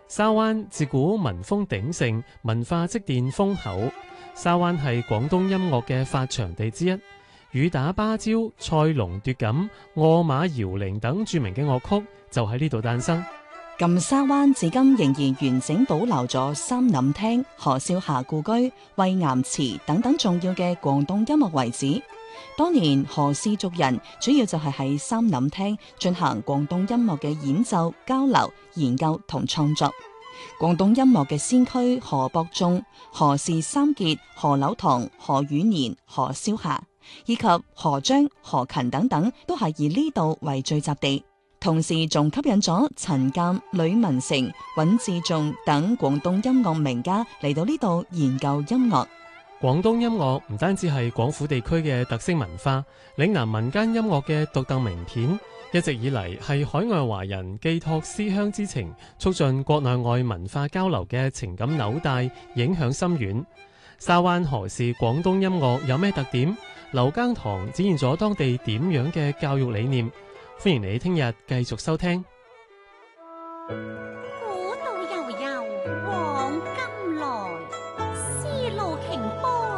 沙灣自古民風鼎盛，文化積澱豐厚。沙灣係廣東音樂嘅發祥地之一，雨打芭蕉、賽龍奪錦、餓馬搖鈴等著名嘅樂曲就喺呢度誕生。 咁沙灣至今仍然完整保留咗三林廳、何少霞故居、惠岩祠等等重要嘅廣東音樂遺址。當年何氏族人主要就係喺三林廳進行廣東音樂嘅演奏、交流、研究同創作。廣東音樂嘅先驅何博仲、何氏三傑、何柳堂、何宇年、何少霞，以及何章、何勤等等，都係以呢度為聚集地。同時仲吸引咗陳鑑、呂文成、尹志仲等廣東音樂名家嚟到呢度研究音樂。 廣東音樂唔單止係廣府地區嘅特色文化，嶺南民間音樂嘅獨特名片，一直以嚟係海外華人寄託思鄉之情，促進國內外文化交流嘅情感紐帶，影響深遠。沙灣何氏廣東音樂有咩特點？劉耕堂展現咗當地點樣嘅教育理念？歡迎你聽日繼續收聽。 古道悠悠黃金來，絲路瓊波